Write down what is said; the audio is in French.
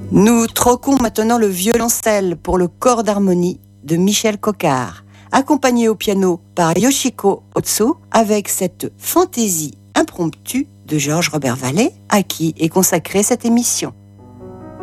Nous troquons maintenant le violoncelle pour le corps d'harmonie de Michel Coquard, accompagné au piano par Yoshiko Otsu, avec cette fantaisie impromptue de Georges Robert Vallée, à qui est consacrée cette émission.